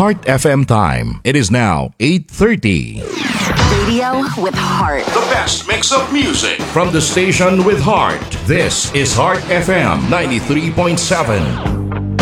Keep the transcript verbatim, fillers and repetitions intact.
Heart F M time. It is now eight thirty. Radio with heart. The best mix of music. From the station with heart, this is Heart F M ninety-three point seven.